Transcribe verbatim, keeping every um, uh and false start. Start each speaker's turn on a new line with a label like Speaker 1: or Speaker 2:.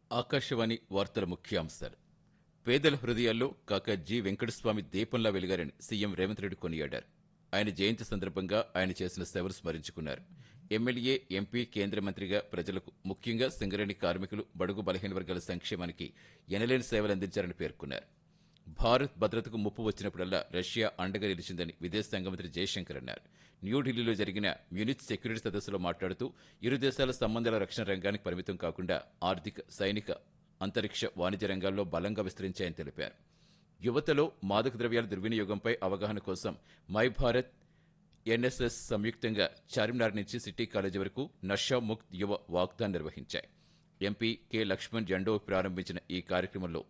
Speaker 1: ఆకాశవాణి వార్తల ముఖ్యాంశాలు. పేదల హృదయాల్లో కాక జి వెంకటస్వామి దీపంలా వెలిగారని సీఎం రేవంత్ రెడ్డి కొనియాడారు. ఆయన జయంతి సందర్భంగా ఆయన చేసిన సేవలు స్మరించుకున్నారు. ఎమ్మెల్యే, ఎంపీ, కేంద్ర మంత్రిగా ప్రజలకు, ముఖ్యంగా సింగరేణి కార్మికులు, బడుగు బలహీన వర్గాల సంక్షేమానికి ఎనలేని సేవలందించారని పేర్కొన్నారు. భారత్ భద్రతకు ముప్పు వచ్చినప్పుడల్లా రష్యా అండగా నిలిచిందని విదేశాంగ మంత్రి జయశంకర్ అన్నారు. న్యూఢిల్లీలో జరిగిన మ్యూనిచ్ సెక్యూరిటీ సదస్సులో మాట్లాడుతూ ఇరు దేశాల సంబంధాల రక్షణ రంగానికి పరిమితం కాకుండా ఆర్థిక, సైనిక, అంతరిక్ష, వాణిజ్య రంగాల్లో బలంగా విస్తరించాయని తెలిపారు. యువతలో మాదక ద్రవ్యాల దుర్వినియోగంపై అవగాహన కోసం మై భారత్, ఎన్ఎస్ఎస్ సంయుక్తంగా చార్మినార్ నుంచి సిటీ కాలేజీ వరకు నషా ముక్త్ యువ వాగ్దాన్ నిర్వహించాయి. ఎంపీ కె లక్ష్మణ్ జెండో ప్రారంభించిన ఈ కార్యక్రమంలో